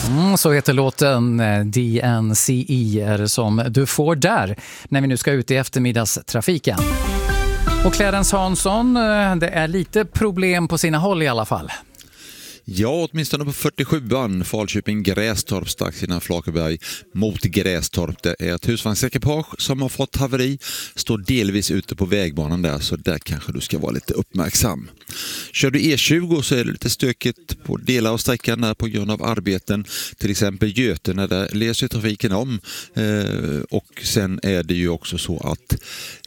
Så heter låten DNCE är det som du får där när vi nu ska ut i eftermiddagstrafiken. Och Clarence Hansson, det är lite problem på sina håll i alla fall. Ja, åtminstone på 47an, Falköping-Grästorp strax innan Flakeberg mot Grästorp. Det är ett husvagnsekipage som har fått haveri, står delvis ute på vägbanan där, så där kanske du ska vara lite uppmärksam. Kör du E20 så är det lite stökigt på delar av sträckan där på grund av arbeten, till exempel Götene, där läser trafiken om. Och sen är det ju också så att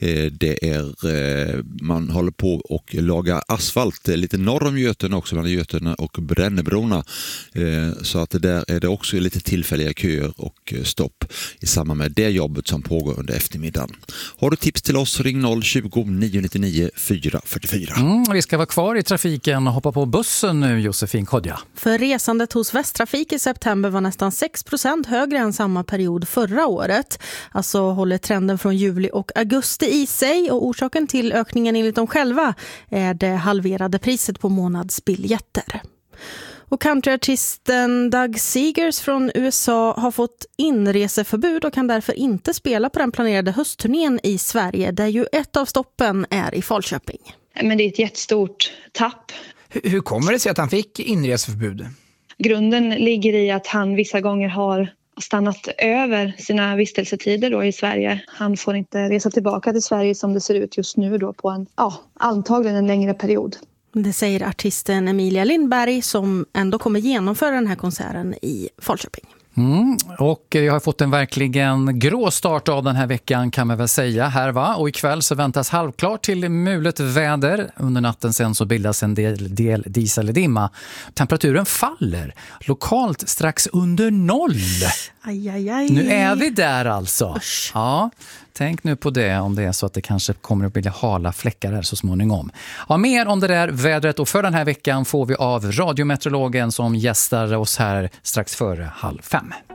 man håller på och lagar asfalt lite norr om Götene också, mellan Götene och Brännebrona, så att det där är det också lite tillfälliga köer och stopp i samband med det jobbet som pågår under eftermiddagen. Har du tips till oss, ring 020-999 444. Vi ska vara kvar i trafiken och hoppa på bussen nu, Josefin Kodja. För resandet hos Västtrafik i september var nästan 6% högre än samma period förra året. Alltså håller trenden från juli och augusti i sig, och orsaken till ökningen enligt dem själva är det halverade priset på månadsbiljetter. Och countryartisten Doug Seegers från USA har fått inreseförbud och kan därför inte spela på den planerade höstturnén i Sverige, där ju ett av stoppen är i Falköping. Men det är ett jättestort tapp. Hur kommer det sig att han fick inreseförbud? Grunden ligger i att han vissa gånger har stannat över sina vistelsetider då i Sverige. Han får inte resa tillbaka till Sverige som det ser ut just nu då på antagligen en längre period. Det säger artisten Emilia Lindberg som ändå kommer genomföra den här konserten i Falköping. Och jag har fått en verkligen grå start av den här veckan kan man väl säga här, va? Och ikväll så väntas halvklart till mulet väder. Under natten sen så bildas en del dis eller dimma. Temperaturen faller lokalt strax under 0. Aj. Nu är vi där alltså. Usch. Ja, tänk nu på det om det är så att det kanske kommer att bli hala fläckar där så småningom. Ja, mer om det där vädret, och för den här veckan får vi av radiometeorologen som gästar oss här strax före 4:30.